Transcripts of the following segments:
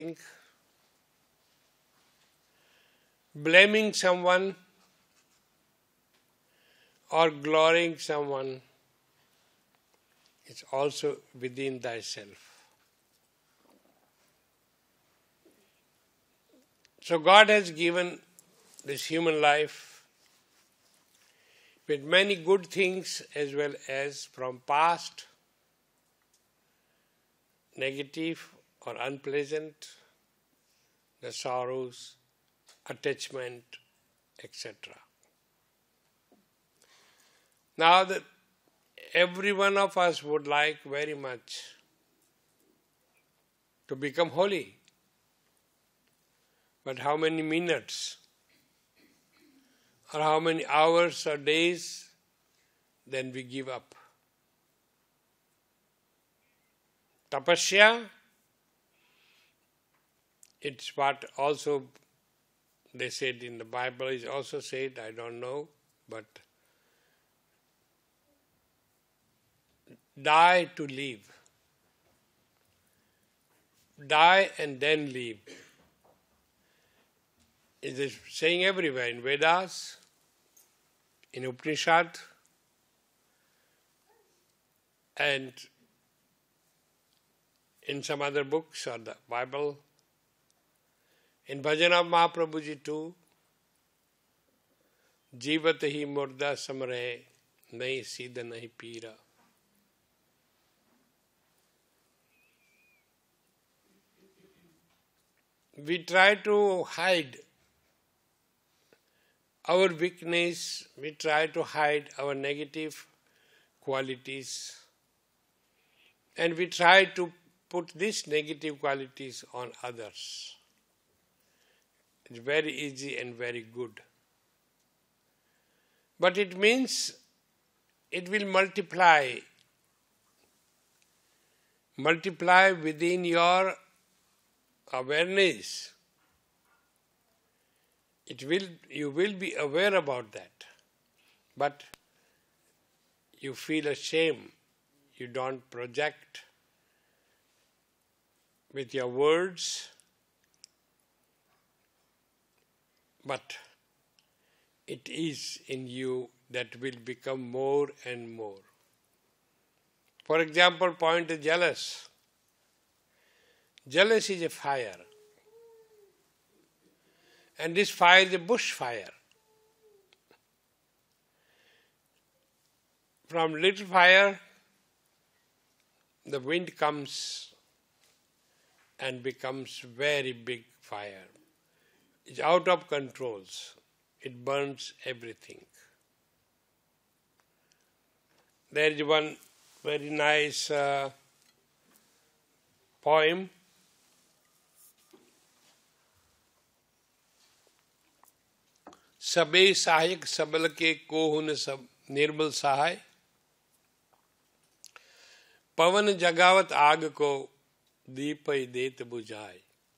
blaming someone or glorying someone is also within thyself. So God has given this human life with many good things as well as from past, negative or unpleasant, the sorrows, attachment, etc. Now that every one of us would like very much to become holy. But how many minutes or how many hours or days, then we give up. Tapasya, it's what also they said in the Bible, is also said, I don't know, but die to live. Die and then live. It is saying everywhere, in Vedas, in Upanishad, and in some other books or the Bible. In Bhajan of Mahaprabhuji too, Jivat hi murda samre, nahi siddha nahi pira. We try to hide our weakness, we try to hide our negative qualities, and we try to put these negative qualities on others. It's very easy and very good. But it means it will multiply within your awareness. You will be aware about that, but you feel ashamed. You don't project with your words, but it is in you that will become more and more. For example, point is jealous. Jealous is a fire. And this fire is a bush fire. From little fire, the wind comes and becomes very big fire. It's out of control. It burns everything. There is one very nice poem. सबे सहायक सबल के कोहुन सब निर्बल सहाय, पवन जगावत आग को दीप देत बुझाए.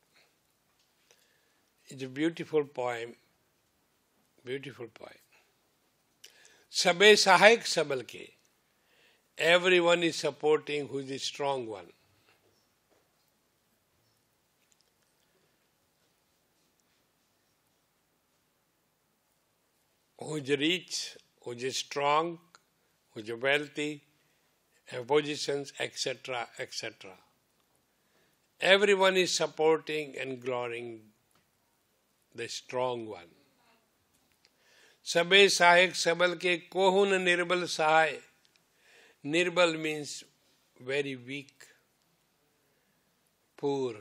It's a beautiful poem. Beautiful poem. सबे सहायक सबल के. Everyone is supporting who is the strong one. Who is rich, who is strong, who is wealthy, have positions, etc., etc. Everyone is supporting and glorying the strong one. Sabe sahayak sabal ke kohun nirbal sahay. Nirbal means very weak, poor,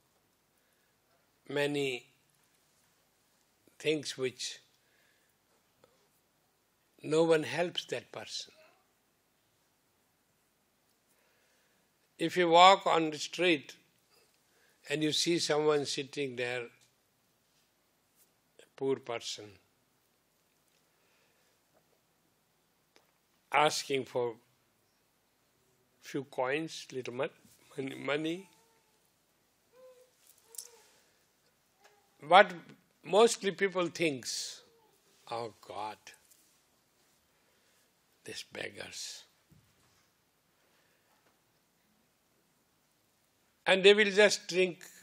many things which no one helps that person. If you walk on the street and you see someone sitting there, a poor person, asking for few coins, little money, what mostly people thinks, oh God, these beggars. And they will just drink